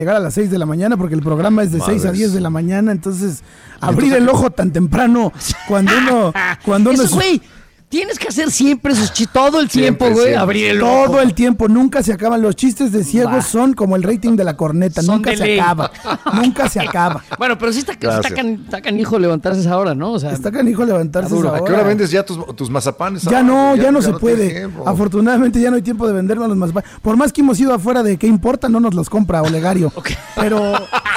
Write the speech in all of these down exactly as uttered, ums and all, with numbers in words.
llegar a las seis de la mañana porque el programa es de Madres. seis a diez de la mañana, entonces abrir el ojo tan temprano cuando uno cuando uno Eso, güey, tienes que hacer siempre esos chistes todo el tiempo, Siempre, güey, siempre. abrir el todo ojo. el tiempo, nunca se acaban. Los chistes de ciegos Va. son como el rating de la corneta, Son nunca de se ley. acaba, nunca se acaba. Bueno, pero sí está, está, Gracias. can, está canijo levantarse esa hora, ¿no? O sea, Está canijo levantarse Está duro. esa ¿A qué hora vendes ya tus, tus mazapanes? Ya Ah, no, ya, no se tienes puede. tiempo. Afortunadamente ya no hay tiempo de vendernos los mazapanes. Por más que hemos ido afuera de qué importa, no nos los compra Olegario. Ok. Pero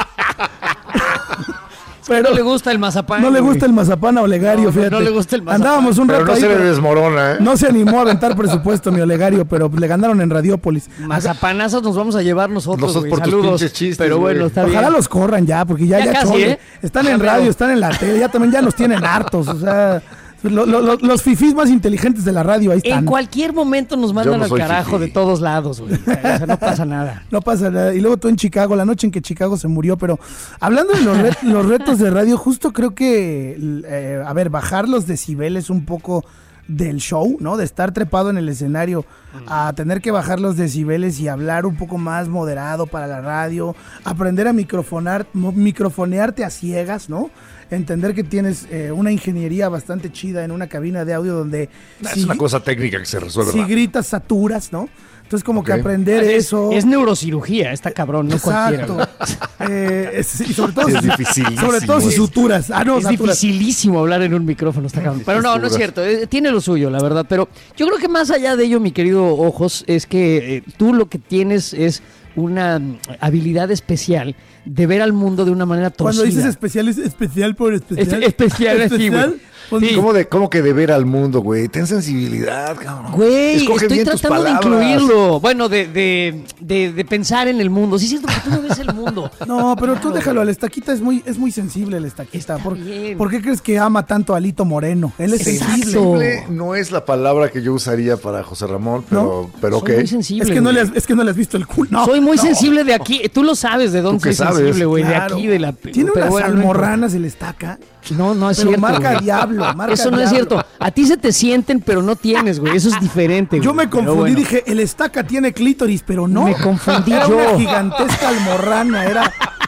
pero no le gusta el mazapán. no le güey. gusta el mazapán a Olegario, No, no, fíjate. no le gusta el mazapán. Andábamos un Pero rato no ahí, se le pero desmorona, ¿eh? no se animó a aventar presupuesto mi Olegario, pero le ganaron en Radiópolis. Mazapanazos nos vamos a llevar nosotros, Nosotros güey. por tus Saludos. pinches chistes, pero bueno, güey. está Ojalá bien. los corran ya, porque ya, Ya ya, casi, chole. ¿eh? Están en Ya radio, mero. están en la tele, ya también ya nos tienen hartos. O sea, lo- lo- lo- los fifís más inteligentes de la radio ahí están. En cualquier momento nos mandan Yo no al soy carajo fifí. de todos lados, güey. O sea, no pasa nada. No pasa nada. Y luego tú en Chicago, la noche en que Chicago se murió. Pero hablando de los, ret- los retos de radio, justo creo que, eh, a ver, bajar los decibeles un poco del show, ¿no? De estar trepado en el escenario a tener que bajar los decibeles y hablar un poco más moderado para la radio, aprender a microfonar, mo- microfonearte a ciegas, ¿no? Entender que tienes eh, una ingeniería bastante chida en una cabina de audio donde Es si, una cosa técnica que se resuelve. si rápido. gritas saturas, ¿no? Entonces como que Ok. aprender Es, eso. es neurocirugía, está cabrón, no cualquiera. Exacto. güey. Eh, es- y sobre todo, Es si- dificilísimo. sobre todo si Es- suturas. Ah, no, Es saturas. dificilísimo hablar en un micrófono, está cabrón. Pero no, no es Suturas. cierto. eh, Tiene lo suyo, la verdad. Pero yo creo que más allá de ello, mi querido Ojos, es que eh, tú lo que tienes es una mm, habilidad especial de ver al mundo de una manera torcida. Cuando dices especial, es especial por especial. Es- especial, así, güey. Pues, Sí. ¿Cómo, de, ¿Cómo que de ver al mundo, güey? Ten sensibilidad, cabrón. Güey, Escoge estoy bien tus tratando de palabras. incluirlo. Bueno, de, de, de, de pensar en el mundo. Sí, es cierto que tú no ves el mundo. No, pero tú déjalo, el estaquita es muy, es muy sensible el estaquita. Está ¿Por, bien. ¿Por qué crees que ama tanto a Alito Moreno? Él es Exacto. sensible. Sensible no es la palabra que yo usaría para José Ramón, pero, pero ok. Soy muy sensible. Es que, no güey. le has, es que no le has visto el culo. No, Soy muy no. sensible de aquí. Tú lo sabes de dónde ¿Tú qué soy sabes? sensible, güey. Claro. De aquí, de la. Tiene pero unas bueno, no almorranas el estaca. No, no es Pero cierto. marca güey. diablo, marca Eso no es diablo. cierto. A ti se te sienten, pero no tienes, güey. Eso es diferente, Yo güey. me Pero confundí, bueno. dije, el estaca tiene clítoris, pero no. Me confundí era yo. una gigantesca almorrana, era...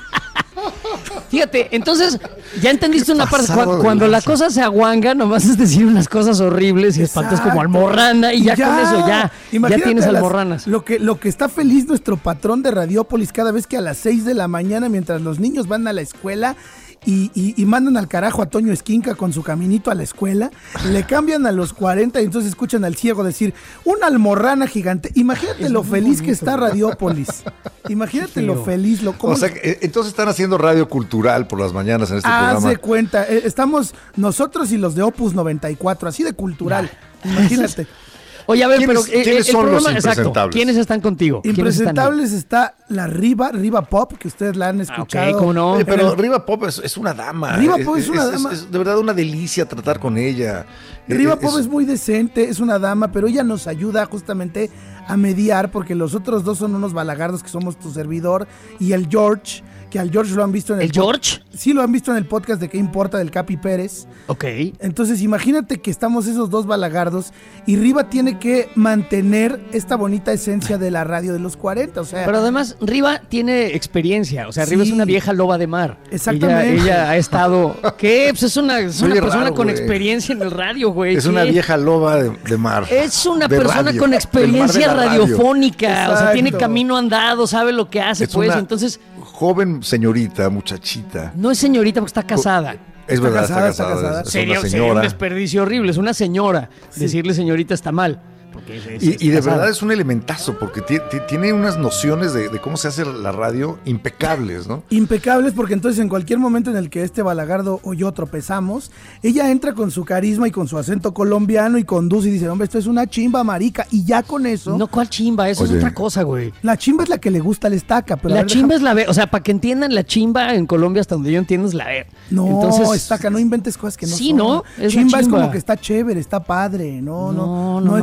Fíjate, entonces, ya entendiste una parte. pasado Cuando, de cuando la lanza. cosa se aguanga, nomás es decir unas cosas horribles y espantas como Exacto. almorrana y ya, con eso ya, ya Imagínate tienes a las- almorranas. Lo que, lo que está feliz nuestro patrón de Radiópolis cada vez que a las seis de la mañana, mientras los niños van a la escuela y, y- y mandan al carajo a Toño Esquinca con su caminito a la escuela, le cambian a los cuarenta y entonces escuchan al ciego decir, una almorrana gigante. Imagínate lo feliz que está Radiópolis. Imagínate lo feo. feliz, lo cómo O sea, que, eh, entonces están haciendo radio cultural por las mañanas en este Haz programa. de cuenta, eh, estamos nosotros y los de Opus noventa y cuatro, así de cultural. Imagínate. Oye, a ver, pero ¿Quiénes- eh, quiénes el son los programa- exacto, impresentables? ¿quiénes están contigo? ¿Quiénes están ahí? Impresentables está la Riva, Riva Pop, que ustedes la han escuchado. Ah, ok, cómo no. Oye, pero En el- Riva Pop es, es una dama. Riva Pop es una dama. Es, de verdad una delicia tratar con ella. Riva Eh, Pop es muy decente, es una dama, pero ella nos ayuda justamente a mediar, porque los otros dos son unos balagardos que somos tu servidor y el George, que al George lo han visto en el... ¿El George? Sí, lo han visto en el podcast de ¿Qué importa? Del Capi Pérez. Ok. Entonces imagínate que estamos esos dos balagardos y Riva tiene que mantener esta bonita esencia de la radio de los cuarenta, o sea... Pero además, Riva tiene experiencia. O sea, Riva Sí. es una vieja loba de mar. Exactamente. Ella, ella ha estado. ¿Qué? Pues es una, es una Oye, persona raro, con güey. experiencia en el radio, güey. Es ¿Qué? una vieja loba de, de mar. Es una De persona radio, con del experiencia mar de la radio. radiofónica. O sea, Exacto. tiene camino andado, sabe lo que hace, Es pues. una Entonces, joven señorita, muchachita. no es señorita porque está casada. Es Está verdad, casada, está está casada. casada. Es, es Sería, una sería un señora. desperdicio horrible. Es una señora. Sí. Decirle señorita está mal. Porque es- es- es Y, y de casada. verdad es un elementazo, porque ti- ti- tiene unas nociones de, de cómo se hace la radio impecables, ¿no? Impecables, porque entonces en cualquier momento en el que este balagardo o yo tropezamos, ella entra con su carisma y con su acento colombiano y conduce y dice, hombre, esto es una chimba marica, y ya con eso, No, ¿cuál chimba? Eso Oye. es otra cosa, güey. la chimba es la que le gusta al estaca, pero a La ver, chimba deja- es la B. O sea, para que entiendan, la chimba en Colombia, hasta donde yo entiendo, es la B. No, Entonces, estaca, no inventes cosas que no sí, son. ¿no? Es la Chimba es chimba. como que está chévere, está padre, no, no, No, no, no, es no, la chimba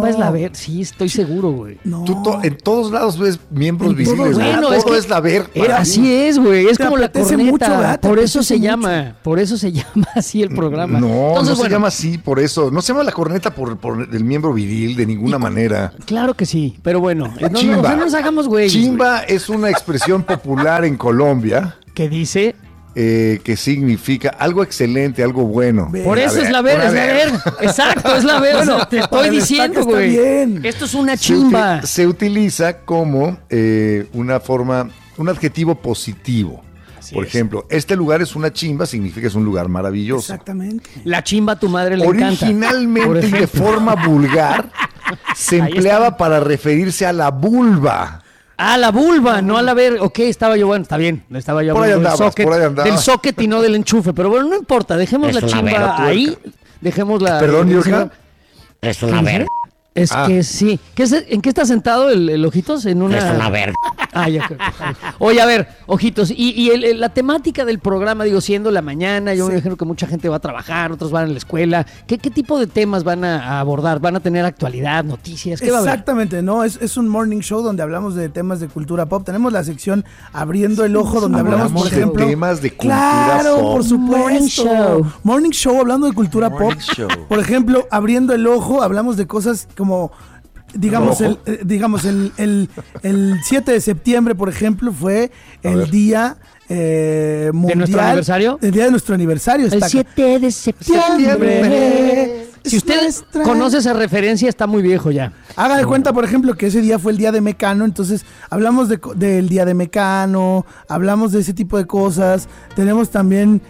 es la ver, sí, estoy seguro, güey. No. Tú to- en todos lados ves miembros En todo, visibles. güey. bueno, Todo es que- es la ver. Eh, así es, güey, es Te como la apetece corneta, mucho, ¿verdad? Te por eso apetece se mucho. llama, por eso se llama así el programa. No, Entonces, no se bueno, llama así por eso. No se llama la corneta por, por el miembro viril de ninguna manera. Claro que sí, pero bueno, no, no, Chimba. no nos hagamos güey. Chimba es una expresión popular en Colombia Que dice, eh, que significa algo excelente, algo bueno. Ve. por A eso es la ver, una es la ver. Exacto, es la ver. o sea, Bueno, te para estoy el diciendo, destaque está güey. bien. Esto es una Se, chimba. uti- se utiliza como eh, una forma, un adjetivo positivo. Así Por es. ejemplo, este lugar es una chimba, significa que es un lugar maravilloso. Exactamente. La chimba a tu madre le encanta. Originalmente Por y de ejemplo. forma vulgar se Ahí empleaba está. para referirse a la vulva. Ah, la vulva, no a la ver. Ok, estaba yo, bueno, está bien. Estaba yo Por ahí hablando del andabas, socket, por ahí andabas. del socket y no del enchufe. Pero bueno, no importa, dejemos la chimba ahí. Dejemos la. Perdón, Yorka. Es una verga. Es Ah. que sí. ¿Qué es- ¿En qué está sentado el, el Ojitos? En una. Es una verga. Ah, ya creo. Oye, a ver, Ojitos, y, y el- el- la temática del programa, digo, siendo la mañana, yo me imagino que mucha gente va a trabajar, otros van a la escuela. ¿Qué, qué tipo de temas van a, a abordar? ¿Van a tener actualidad, noticias? ¿Qué va a haber? Exactamente, ¿no? Es, es un morning show donde hablamos de temas de cultura pop. Tenemos la sección Abriendo el Ojo, donde hablamos, Hablamos por de ejemplo... temas de cultura Claro, pop. por supuesto. Morning show. Morning show, hablando de cultura Morning pop. show. Por ejemplo, Abriendo el Ojo, hablamos de cosas como... Digamos, el, Ojo. eh, digamos el, el, el siete de septiembre, por ejemplo, fue A el ver. día eh, mundial. nuestro aniversario? El día de nuestro aniversario. El está- siete de septiembre. septiembre. Si es usted nuestra- conoce esa referencia, está muy viejo ya. Haga de cuenta, por ejemplo, que ese día fue el día de Mecano, entonces hablamos de co- del día de Mecano, hablamos de ese tipo de cosas. Tenemos también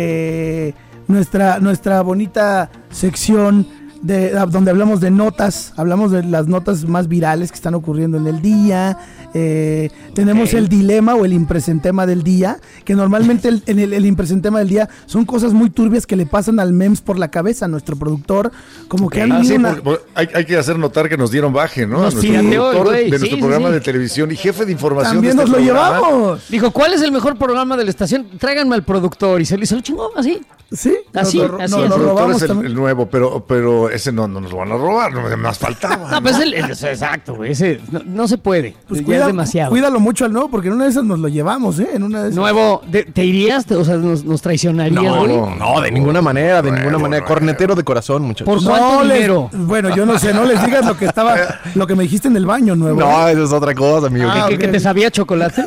eh, nuestra, nuestra bonita sección de, a- donde hablamos de notas, hablamos de las notas más virales que están ocurriendo en el día. Eh, tenemos Ok. el dilema o el impresentema del día, que normalmente el, en el, el impresentema del día son cosas muy turbias que le pasan al memes por la cabeza a nuestro productor, como que han Ah, vivido sí, una- por- por- hay, hay que hacer notar que nos dieron baje, ¿no? Nos A nuestro pirateó el productor güey, de nuestro sí, programa sí, sí. de televisión y jefe de información También de nos este lo programa. llevamos. Dijo, ¿cuál es el mejor programa de la estación? Tráiganme al productor. Y se, se lo chingó así. Sí, Así, nos lo, así nos es. lo El productor robamos es el, también. el nuevo, pero, pero ese no, no nos lo van a robar, no, más faltaba. No, pues el, el- exacto, güey. Ese no, no se puede. Pues ya cuida- es demasiado. Cuídalo mucho al nuevo, porque en una de esas nos lo llevamos, ¿eh? En una de esas. Nuevo, de- ¿te irías? Te- O sea, nos, nos traicionarías, No, güey. no. No, de ninguna manera, de Nuevo, ninguna manera. nuevo. Cornetero de corazón, muchachos. ¿Por cuánto les- dinero? Bueno, yo no sé, no les digas lo que estaba, lo que me dijiste en el baño, nuevo. No, eso es otra cosa, amigo. Ah, ¿Que, que ok. te sabía chocolate?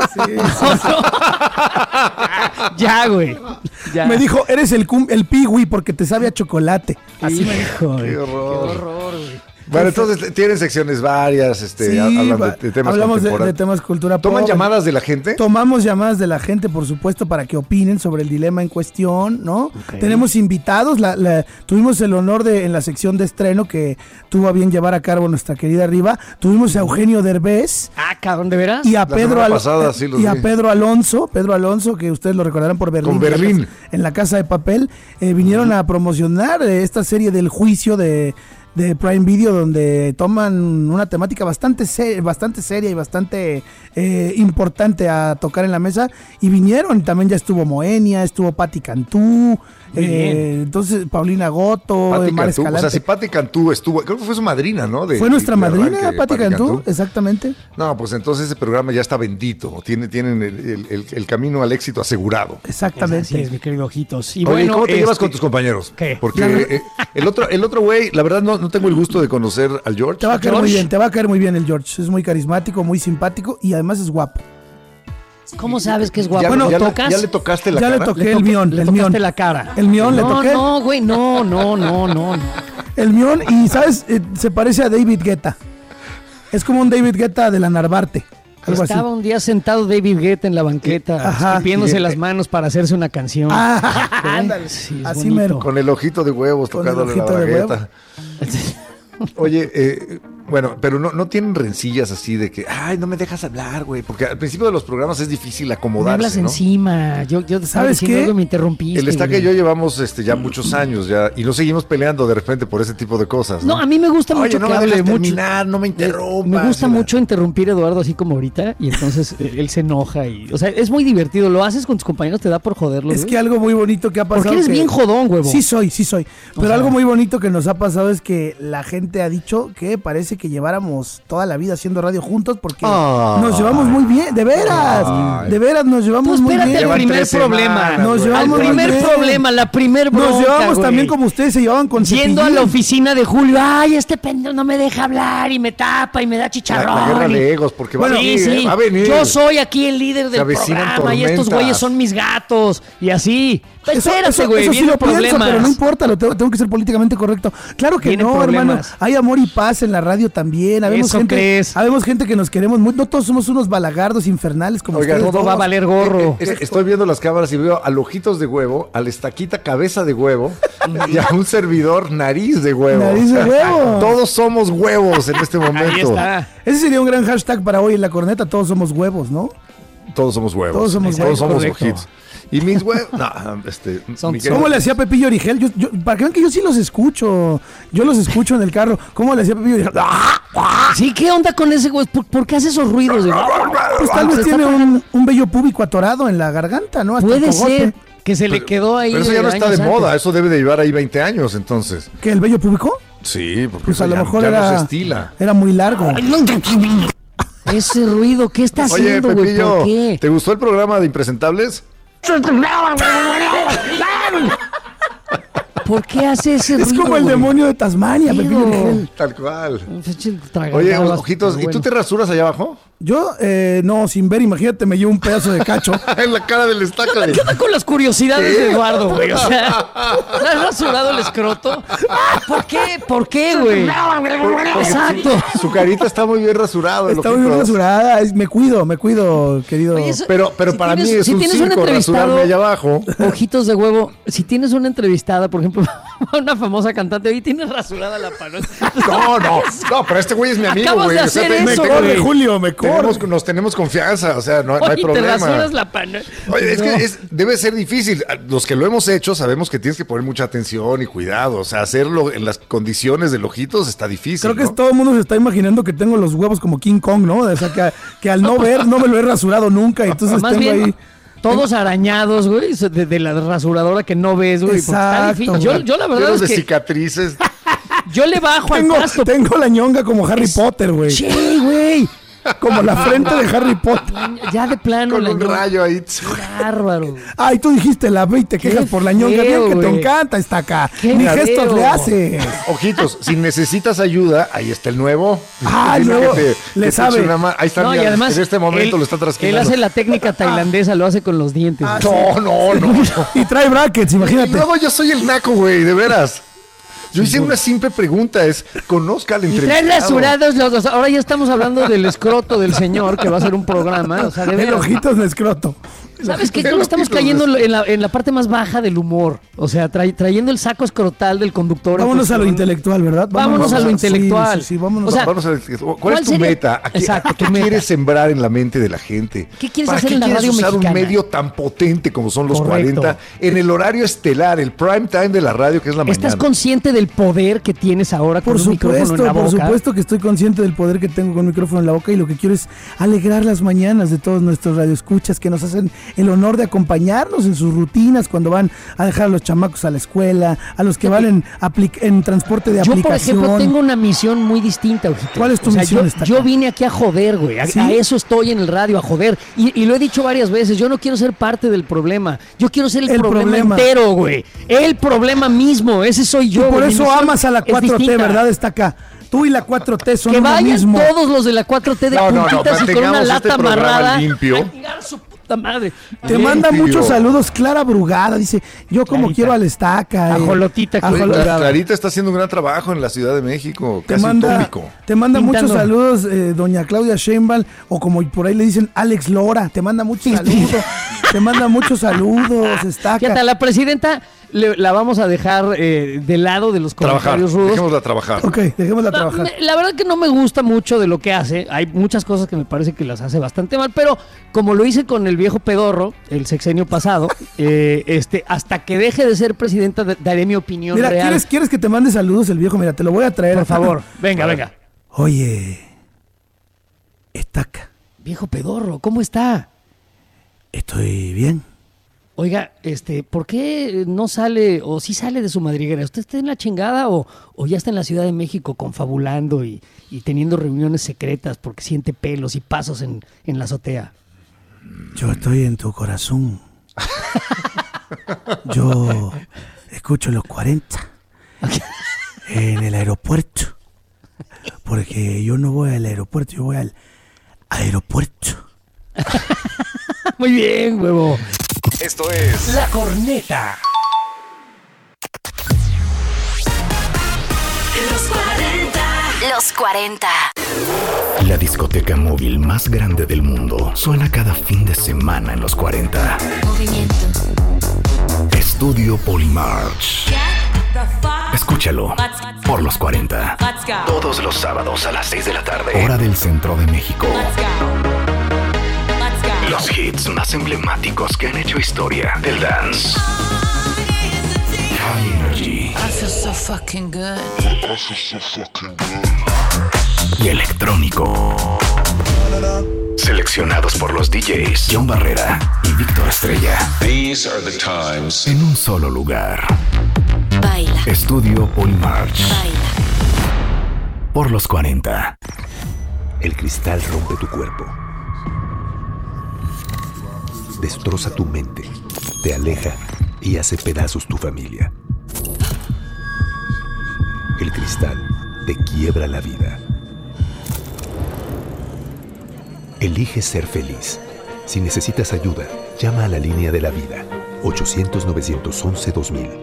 Ya, güey. Ya. Me dijo, eres el, cum- el piwi porque te sabe a chocolate. Así me dijo. Qué Qué horror. horror, güey. Bueno, entonces tienen secciones varias, este, Sí, hablan va- de, de temas hablamos de, de contemporáneos. temas cultura pop. ¿Toman llamadas de la gente? Tomamos llamadas de la gente, por supuesto, para que opinen sobre el dilema en cuestión, ¿no? Tenemos invitados, la- la- tuvimos el honor de, en la sección de estreno que tuvo a bien llevar a cabo nuestra querida Riva, tuvimos a Eugenio Derbez Ah, cabrón, ¿de veras? y a La Pedro semana Al- pasada sí los y a vi. Pedro Alonso, Pedro Alonso, que ustedes lo recordarán por Berlín, Con Berlín. En, la casa, en la Casa de Papel, eh, vinieron a promocionar eh, esta serie del juicio de de Prime Video, donde toman una temática bastante se- bastante seria y bastante eh, importante a tocar en la mesa, y vinieron, también ya estuvo Moenia, estuvo Patti Cantú, Muy bien. eh, entonces Paulina Goto, Patti Mar Cantú, o sea, Escalante. si Patti Cantú estuvo, creo que fue su madrina, ¿no? De- Fue nuestra de madrina, arranque, Patti Cantú, exactamente. No, pues entonces ese programa ya está bendito, tiene, tienen el, el- el- el camino al éxito asegurado. Exactamente. Así es, mi querido Ojitos. Y Oye, bueno, ¿cómo te llevas este, con tus compañeros? ¿Qué? Porque eh, el otro, el otro güey, la verdad no, no tengo el gusto de conocer al George. Te va a caer George. muy bien, te va a caer muy bien el George. Es muy carismático, muy simpático y además es guapo. ¿Cómo sabes que es guapo? ¿Ya, Bueno, ya le- ¿tocas? ya le tocaste la Ya le cara? toqué Le el toca- mión, le el tocaste mión. la cara. El mión le no, toqué. No, güey, no, no, no, no, no. El mión, y sabes, Eh, se parece a David Guetta. Es como un David Guetta de la Narvarte. Algo Estaba así. un día sentado David Guetta en la banqueta, Ajá. escupiéndose Y- las manos para hacerse una canción. Ah, ¿Eh? ándale. Sí, es Así bonito. mero. Con el ojito de huevos Con el tocándole la ojito de bagueta. Oye, eh, Bueno, pero no, no tienen rencillas así de que, ay, no me dejas hablar, güey. Porque al principio de los programas es difícil Me acomodarse, hablas ¿no? encima. Yo, yo te estaba ¿Sabes diciendo qué? algo y me interrumpiste. El Estaca güey. y yo llevamos este, ya muchos años ya y nos seguimos peleando de repente por ese tipo de cosas. No, No, a mí me gusta Oye, mucho no que me hable dejas mucho. terminar, no me interrumpas. Me gusta Y la- mucho interrumpir a Eduardo así como ahorita y entonces eh, él se enoja y, o sea, es muy divertido. Lo haces con tus compañeros, te da por joderlo. Es que algo muy bonito que ha pasado. Porque eres que- bien jodón, huevo. Sí soy, sí soy. Pero sea- algo muy bonito que nos ha pasado es que la gente ha dicho que parece que lleváramos toda la vida haciendo radio juntos porque Ay. nos llevamos muy bien, de veras, Ay. de veras nos Tú llevamos muy espérate bien. al Llevan primer tres problema. semanas, Nos güey. llevamos Al muy primer bien. problema, la primer bronca, Nos llevamos güey. también como ustedes se llevaban con Yendo a Cepillín. la oficina de Julio, ay, este pendejo no me deja hablar y me tapa y me da La, chicharrón. la guerra y- de egos, porque va, Bueno, a venir, sí, sí. ¿eh? va a venir. Yo soy aquí el líder Se del avecinan programa y estos tormentas. güeyes son mis gatos y así. Eso, Espérate, eso- güey, eso sí vienen lo pienso, problemas. pero no importa, lo tengo, tengo que ser políticamente correcto. Claro que Vienen no, problemas. hermano. Hay amor y paz en la radio también. Habemos ¿Eso gente, crees? habemos gente que nos queremos mucho. No todos somos unos balagardos infernales como Oigan, ustedes. Todo va a dos. valer gorro. Es- estoy viendo las cámaras y veo al ojitos de huevo, al estaquita cabeza de huevo y a un servidor nariz de huevo. Nariz de huevo. Todos somos huevos en este momento. Ahí está. Ese sería un gran hashtag para hoy en la corneta. Todos somos huevos, ¿no? Todos somos huevos. Todos somos Todos huevos, somos correcto. ojitos. Y mis huevos. No, este. Son- mi querido- ¿Cómo le hacía Pepillo Origel? Yo, yo- para que vean que yo sí los escucho. Yo los escucho en el carro. ¿Cómo le hacía Pepillo Origel? Sí, ¿qué onda con ese güey? ¿Por, por qué hace esos ruidos? güey? Pues tal Se vez está tiene poniendo- un, un vello púbico atorado en la garganta, ¿no? Hasta el Puede cogote. ser que se le quedó ahí. Pero eso ya no de está de años moda. antes. Eso debe de llevar ahí veinte años, entonces. ¿Que el vello púbico? Sí, porque Pues eso a lo ya, mejor ya no era, se estila. era muy largo. Ese ruido, ¿qué está Oye, haciendo, güey? Pepillo, ¿Por qué? ¿te gustó el programa de Impresentables? ¿Por qué hace ese ruido? Es como el güey? demonio de Tasmania, Digo. Pepillo Origel. Tal cual. Un pinche tragadabras, Oye, pero ojitos, ¿y tú bueno. te rasuras allá abajo? Yo, eh, no, sin ver, imagínate, me llevo un pedazo de cacho. En la cara del estaca. de- ¿Qué onda con las curiosidades de Eduardo, güey? O sea, ¿te has rasurado el escroto? ¿Por qué? ¿Por qué, güey? Exacto. Su carita está muy bien rasurado. el Está muy bien ojitos. rasurada. es- me cuido, me cuido, querido. Oye, eso- Pero, pero Si para tienes- mí es si un tienes un circo entrevistado- rasurarme allá abajo. Ojitos de huevo, si tienes una entrevistada, por ejemplo, una famosa cantante, hoy tienes rasurada la pano. No, no, no, pero este güey es mi amigo, Acabas güey. de O sea, hacer te- me eso, corre, güey. Julio, me tenemos- nos tenemos confianza, o sea, no, no hay Oye, te problema. rasuras la pano. Oye, es No. que es- debe ser difícil. Los que lo hemos hecho sabemos que tienes que poner mucha atención y cuidado. O sea, hacerlo en las condiciones del ojitos está difícil. Creo que ¿no? es- todo el mundo se está imaginando que tengo los huevos como King Kong, ¿no? O sea, que, que al no ver no me lo he rasurado nunca. Y entonces Más tengo bien, ahí. todos arañados, güey, de, de la rasuradora que no ves, güey. porque Está Exacto, difícil. Yo, güey. yo la verdad Llenos es de que cicatrices. yo le bajo Tengo, al pasto. tengo la ñonga como Harry Potter, güey. Sí, güey. Como la frente de Harry Potter. Ya de plano. Con la un ñonga. rayo ahí. Bárbaro. Ay, tú dijiste la ve y te quejas Qué por la ñonga. feo, Bien que te güey. encanta, está acá. Qué Ni feo. gestos le haces. Ojitos, si necesitas ayuda, ahí está el nuevo. Ah, el Dile nuevo. que te- Le que te sabe. eche una mano. Ahí está, No, y mira, además, en este momento él, lo está él trasquilando. hace la técnica tailandesa, lo hace con los dientes. Ah, güey. No, no, no. Y trae brackets, Y imagínate. luego yo soy el naco, güey, de veras. Yo hice una simple pregunta, es, conozca al Y traen entrevistado. rasurados los dos. Ahora ya estamos hablando del escroto del señor que va a hacer un programa. O sea, de El veras. ojitos de escroto. ¿Sabes qué? El Creo que estamos ojitos cayendo de- en la, en la parte más baja del humor. O sea, tra- trayendo el saco escrotal del conductor. en Vámonos a lo cuestión. intelectual, ¿verdad? Vámonos a lo sí, intelectual. Sí, sí, vámonos. O sea, Vamos a ver, ¿cuál, ¿cuál es tu sería- meta? ¿A qué, Exacto, a qué tu meta. quieres sembrar en la mente de la gente? ¿Qué quieres ¿Para hacer qué en la quieres radio usar mexicana? un medio tan potente como son los Correcto. cuarenta en el horario estelar, el prime time de la radio que es la ¿estás mañana? consciente del poder que tienes ahora con Por un micrófono en supuesto, la boca? por supuesto que estoy consciente del poder que tengo con un micrófono en la boca y lo que quiero es alegrar las mañanas de todos nuestros radioescuchas que nos hacen el honor de acompañarnos en sus rutinas cuando van a dejar a los chamacos a la escuela, a los que van en, apli- en transporte de Yo, por aplicación. ejemplo, tengo una misión muy distinta, ojito. ¿Cuál es tu O sea, misión, Yo, Estaca? yo vine aquí a joder, güey. A, ¿Sí? a eso estoy en el radio, a joder. Y, y lo he dicho varias veces, yo no quiero ser parte del problema. Yo quiero ser el, El problema, problema. entero, güey. El problema mismo, ese soy yo. Y por güey. Mi eso misión amas a la es cuatro T, distinta. ¿verdad? Está acá. Tú y la cuatro T son Que uno vayan mismo. todos los de la cuatro T de No, no, no, puntitas y con una mantengamos lata este programa amarrada. limpio. A chingar a su puta madre. Te Bien. manda limpio. muchos saludos Clara Brugada, dice, yo como Clarita. quiero al Estaca. eh, Ajolotita, ajolo- Oye, Ajolotita. Clarita está haciendo un gran trabajo en la Ciudad de México, Te casi manda, utópico. te manda Pintando. muchos saludos, eh, doña Claudia Sheinbaum, o como por ahí le dicen, Alex Lora, te manda muchos saludos, te manda muchos saludos, Fíjate, Estaca. la presidenta le- la vamos a dejar eh, de lado de los Trabajar, comentarios rudos. dejémosla trabajar. Ok, dejémosla La, trabajar. me- la verdad que no me gusta mucho de lo que hace. Hay muchas cosas que me parece que las hace bastante mal, pero como lo hice con el viejo pedorro el sexenio pasado, eh, este, hasta que deje de ser presidenta da- daré mi opinión Mira, real. ¿quieres, ¿quieres que te mande saludos el viejo? Mira, te lo voy a traer. Por favor, venga, venga. Oye, Estaca, Viejo pedorro, ¿cómo está? estoy bien. Oiga, este, ¿por qué no sale, o sí sale de su madriguera? ¿Usted está en la chingada o, o ya está en la Ciudad de México confabulando y, y teniendo reuniones secretas porque siente pelos y pasos en, en la azotea? Yo estoy en tu corazón. Yo escucho los cuarenta en el aeropuerto. Porque yo no voy al aeropuerto, yo voy al aeropuerto. Muy bien, huevo. Esto es La Corneta. Los cuarenta. Los cuarenta. La discoteca móvil más grande del mundo suena cada fin de semana en los cuarenta. Movimiento. Estudio Polymarch. Escúchalo por los cuarenta. Todos los sábados a las seis de la tarde. Hora del centro de México. Los hits más emblemáticos que han hecho historia del dance. High Energy. I feel so fucking good. Y electrónico. Seleccionados por los D Js John Barrera y Víctor Estrella. These are the times. En un solo lugar. Baila. Estudio Polymarch. Baila. Por los cuarenta. El cristal rompe tu cuerpo. Destroza tu mente, te aleja y hace pedazos tu familia. El cristal te quiebra la vida. Elige ser feliz. Si necesitas ayuda, llama a la línea de la vida. ochocientos, novecientos once, dos mil.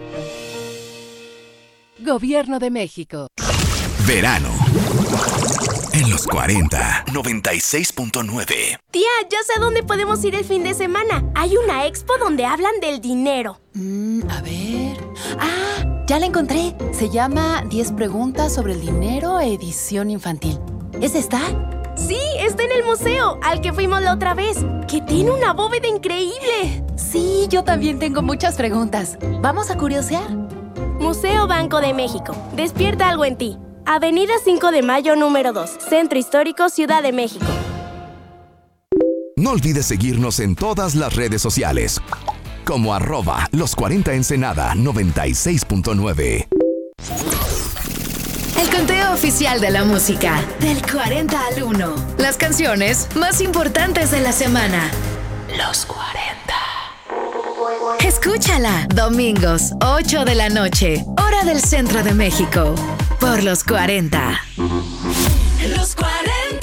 Gobierno de México. Verano. En los cuarenta. noventa y seis punto nueve. Tía, ya sé a dónde podemos ir el fin de semana. Hay una expo donde hablan del dinero. Mm, a ver. Ah, ya la encontré. Se llama diez preguntas sobre el dinero, edición infantil. ¿Es esta? Sí, está en el museo al que fuimos la otra vez, que tiene una bóveda increíble. Sí, yo también tengo muchas preguntas. ¿Vamos a curiosear? Museo Banco de México. Despierta algo en ti. Avenida cinco de Mayo, número dos. Centro Histórico, Ciudad de México. No olvides seguirnos en todas las redes sociales. Como arroba los cuarenta Ensenada noventa y seis punto nueve. El conteo oficial de la música. Del cuarenta al uno. Las canciones más importantes de la semana. Los cuarenta. Escúchala. Domingos, ocho de la noche. Hora del centro de México. Por los cuarenta. Los cuarenta.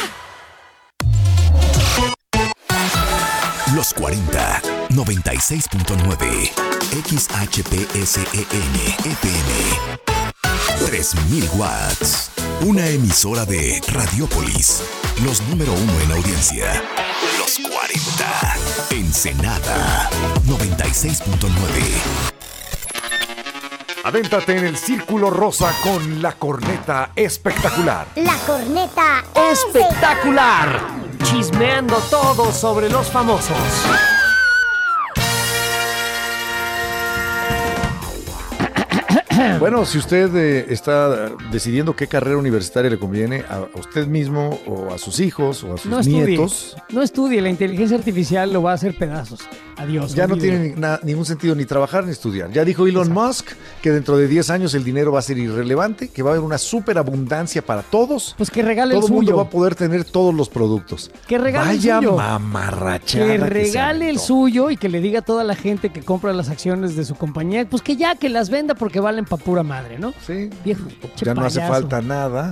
Los cuarenta noventa y seis punto nueve. X H P S E N F M. tres mil watts. Una emisora de Radiopolis. Los número uno en audiencia. Los cuarenta. Ensenada noventa y seis punto nueve. Avéntate en el Círculo Rosa con la corneta espectacular. La corneta ¡Espectacular! Chismeando todo sobre los famosos. Bueno, si usted eh, está decidiendo qué carrera universitaria le conviene a, a usted mismo o a sus hijos o a sus No estudie, nietos, no estudie, la inteligencia artificial lo va a hacer pedazos. Adiós. ya no olvídelo. tiene ni- na- ningún sentido ni trabajar ni estudiar. Ya dijo Elon Musk que dentro de diez años el dinero va a ser irrelevante, que va a haber una superabundancia para todos. Pues que regale Todo el el mundo suyo. va a poder tener todos los productos. Que regale el Vaya suyo. mamarrachada. Que que se regale el aventó. suyo y que le diga a toda la gente que compra las acciones de su compañía, pues que ya que las venda porque valen pa' pura madre, ¿no? Sí. Viejo, che Ya no hace payaso. falta nada.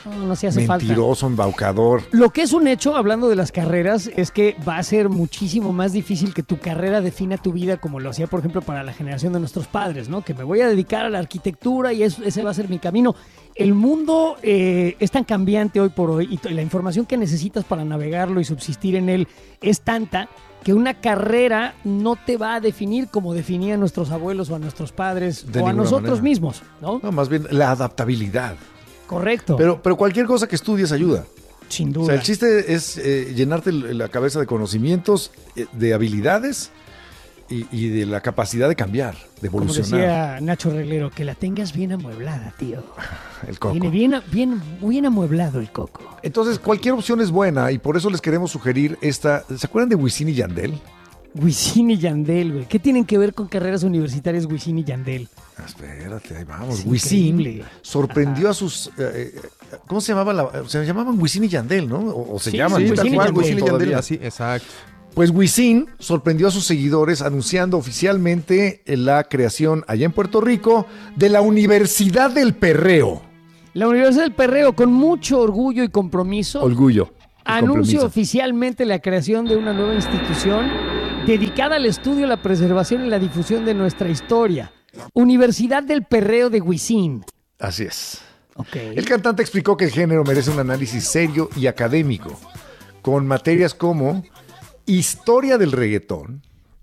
No, no se hace falta. Mentiroso, embaucador. Lo que es un hecho, hablando de las carreras, es que va a ser muchísimo más difícil que tu carrera defina tu vida como lo hacía, por ejemplo, para la generación de nuestros padres, ¿no? Que me voy a dedicar a la arquitectura y eso, ese va a ser mi camino. El mundo eh, es tan cambiante hoy por hoy y t- la información que necesitas para navegarlo y subsistir en él es tanta que una carrera no te va a definir como definían nuestros abuelos o a nuestros padres De o a ninguna nosotros manera. mismos, ¿no? No, más bien la adaptabilidad. Correcto. Pero, pero cualquier cosa que estudies ayuda. Sin O duda. sea, el chiste es eh, llenarte el- la cabeza de conocimientos, eh, de habilidades y, y de la capacidad de cambiar, de Como evolucionar. decía Nacho Reglero, que la tengas bien amueblada, tío. El coco. Viene bien, bien, bien amueblado el coco. Entonces, cualquier opción es buena y por eso les queremos sugerir esta. ¿Se acuerdan de Wisin y Yandel? Wisin y Yandel, güey. ¿Qué tienen que ver con carreras universitarias Wisin y Yandel? Espérate, ahí vamos. Es Wisin increíble. sorprendió a sus. eh, eh, ¿Cómo se llamaba? La, se llamaban Wisin y Yandel, ¿no? O, o se Sí, llaman sí, tal Wisin y cual, Yandel. Wisin y Yandel. Todavía, sí, exacto. Pues Wisin sorprendió a sus seguidores anunciando oficialmente la creación allá en Puerto Rico de la Universidad del Perreo. La Universidad del Perreo, con mucho orgullo y compromiso, Orgullo. y anuncia compromiso. oficialmente la creación de una nueva institución dedicada al estudio, la preservación y la difusión de nuestra historia. Universidad del Perreo de Wisin. Así es. Okay. El cantante explicó que el género merece un análisis serio y académico, con materias como historia del reggaetón,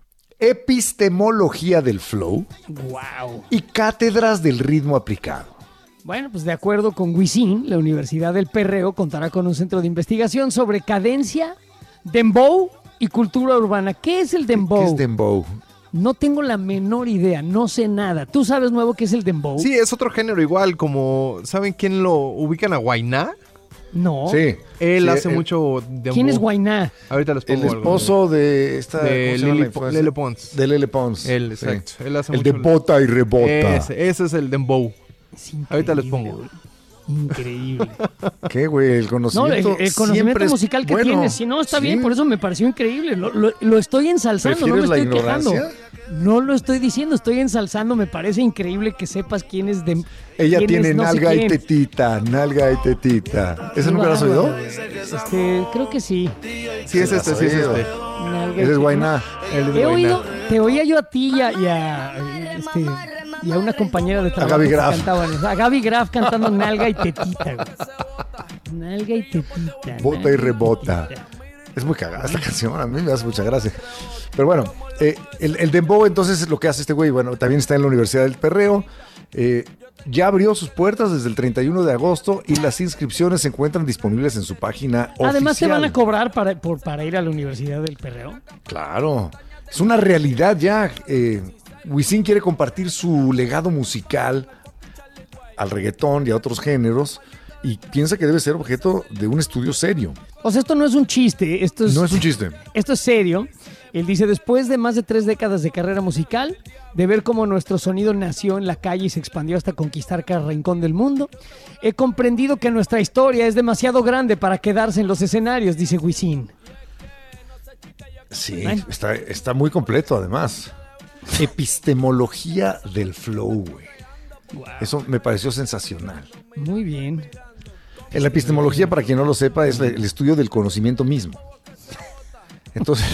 epistemología del flow Wow. y cátedras del ritmo aplicado. Bueno, pues de acuerdo con Wisin, la Universidad del Perreo contará con un centro de investigación sobre cadencia, dembow y cultura urbana. ¿Qué es el dembow? ¿Qué es dembow? No tengo la menor idea, no sé nada. ¿Tú sabes, Nuevo, qué es el dembow? Sí, es otro género igual, como... ¿Saben quién lo ubican a Guainá? No. Sí. Él Sí, hace el- mucho dembow. ¿Quién es Guainá? Ahorita les pongo El algo. esposo de esta... De ¿cómo se llama la Lele, influencer? Lele Pons. De Lele Pons. Él, sí. exacto. Él hace El mucho de bota y rebota. Ese, ese es el dembow. Es increíble, Ahorita les pongo. güey. Increíble. ¿Qué, güey? El No, conocimiento el, el conocimiento siempre es musical que bueno. tienes. Si no, está Sí. bien, por eso me pareció increíble. Lo, lo- lo estoy ensalzando, no me ¿Prefieres la estoy quejando. ignorancia? No lo estoy diciendo, estoy ensalzando. Me parece increíble que sepas quién es de. Ella quién tiene es no sé nalga y quién. tetita, nalga y tetita. ¿Ese Qué nunca lo has oído? bárbaro, güey. Este, creo que sí. Sí, es Sí, este, lo has sí es oído. este. Nalga y Ese es tetita. Guainá. Él es de He Guainá. oído, te oía yo a ti y a, y a, este, y a una compañera de trabajo Gaby que Graf. cantaban eso. A Gaby Graf cantando nalga y tetita, güey. Nalga y tetita. Bota nalga y rebota. tetita. Es muy cagada esta canción, a mí me hace mucha gracia. Pero bueno, eh, el, el dembow entonces es lo que hace este güey. Bueno, también está en la Universidad del Perreo. Eh, ya abrió sus puertas desde el treinta y uno de agosto y las inscripciones se encuentran disponibles en su página Además, ¿te oficial. van a cobrar para, por, para ir a la Universidad del Perreo? Claro, es una realidad ya. Eh, Wisin quiere compartir su legado musical al reggaetón y a otros géneros y piensa que debe ser objeto de un estudio serio. O sea, esto no es un chiste, esto es, No es un chiste. esto es serio. Él dice, después de más de tres décadas de carrera musical, de ver cómo nuestro sonido nació en la calle y se expandió hasta conquistar cada rincón del mundo, he comprendido que nuestra historia es demasiado grande para quedarse en los escenarios, dice Wisin. Sí, Bueno. está, está muy completo además. Epistemología del flow, güey. Eso me pareció sensacional. Muy bien. En la epistemología, para quien no lo sepa, es el estudio del conocimiento mismo. Entonces,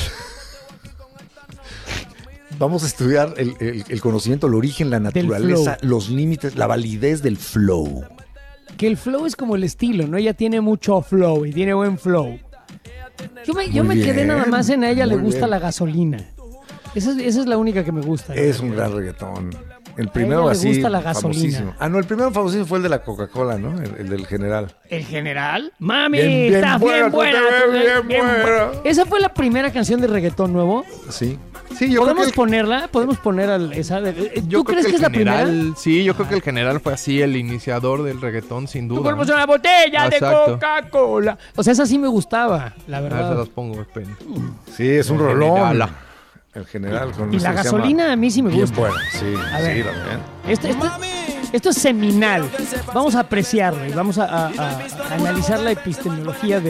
vamos a estudiar el, el- el conocimiento, el origen, la Del naturaleza, flow. los límites, la validez del flow. Que el flow es como el estilo, ¿no? Ella tiene mucho flow y tiene buen flow. Yo me, yo Muy me quedé bien, nada más en a ella le muy gusta bien. la gasolina. Esa es, esa es la única que me gusta. Es un gran reggaetón. El primero ella le así, gusta la gasolina. famosísimo. Ah, no, el primero famosísimo fue el de la Coca-Cola, ¿no? El, el del general. ¿El general? ¡Mami! Bien, bien ¡Está buena, bien buena! tú te ves tú- bien buena. Esa fue la primera canción de reggaetón nuevo. Sí. Sí, yo creo que ¿Podemos el- ponerla? ¿Podemos poner al, esa? de- eh, Yo ¿Tú creo crees que, el es la general, primera? Sí, yo creo que el general fue así el iniciador del reggaetón, sin Tu duda. cuerpo es ¿no? una botella Exacto. de Coca-Cola. O sea, esa sí me gustaba, la A ver, se verdad. las pongo, esperen. Sí, es un El rolón. general. El general. Con Y eso la se llama gasolina a mí sí me Bien gusta. buena, sí. A sí, ver. también. Esto, esto, esto es seminal. Vamos a apreciarlo y vamos a, a- a- a analizar la epistemología de